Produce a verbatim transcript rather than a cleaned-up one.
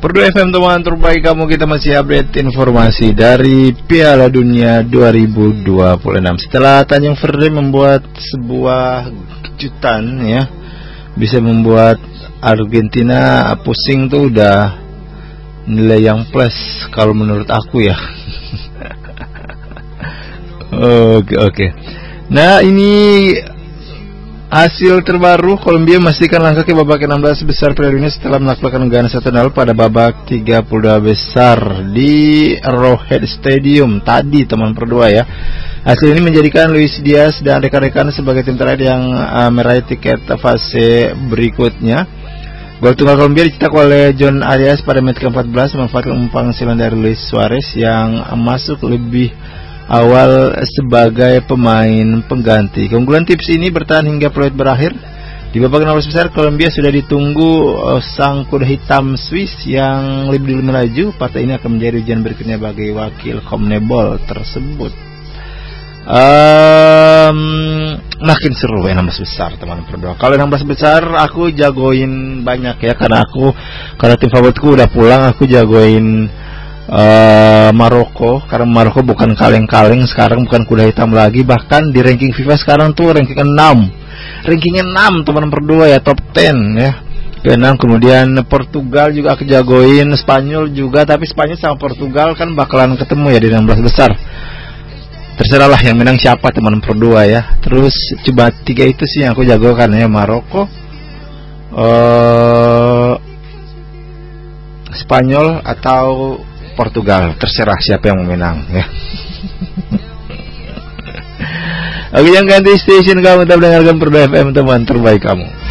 Perdua F M teman terbaik kamu, kita masih update informasi dari Piala Dunia dua ribu dua puluh enam. Setelah Tanjung Verde membuat sebuah kejutan ya, bisa membuat Argentina pusing tuh udah nilai yang plus kalau menurut aku ya. Oke oke. Nah ini hasil terbaru, Kolombia memastikan langkah ke babak enam belas besar Piala Dunia setelah menaklukkan Ghana satu nol pada babak tiga puluh dua besar di Arrowhead Stadium tadi teman berdua ya. Hasil ini menjadikan Luis Diaz dan rekan-rekan sebagai tim terakhir yang uh, meraih tiket fase berikutnya. Gol tunggal Kolombia dicetak oleh John Arias pada menit ke empat belas memanfaatkan umpan silang dari Luis Suarez yang masuk lebih awal sebagai pemain pengganti. Keunggulan tips ini bertahan hingga peluit berakhir. Di babak enam belas besar Kolombia sudah ditunggu uh, sang kuda hitam Swiss yang lebih dulu melaju. Partai ini akan menjadi ujian berikutnya bagi wakil CONMEBOL tersebut. Um, makin seru enam belas besar teman berdua. Kalau enam belas besar aku jagoin banyak ya, karena aku karena tim favoritku udah pulang, aku jagoin Uh, Maroko, karena Maroko bukan kaleng-kaleng sekarang, bukan kuda hitam lagi. Bahkan di ranking FIFA sekarang tuh ranking enam, ranking enam teman berdua ya, top sepuluh ya, ke enam. Kemudian Portugal juga aku jagoin, Spanyol juga, tapi Spanyol sama Portugal kan bakalan ketemu ya di enam belas besar. Terserah lah yang menang siapa teman berdua ya. Terus coba tiga itu sih yang aku jagokan ya, Maroko, uh, Spanyol atau Portugal, terserah siapa yang menang ya. Oke, jangan ganti station kamu, tetap dengarkan Perdua F M teman terbaik kamu.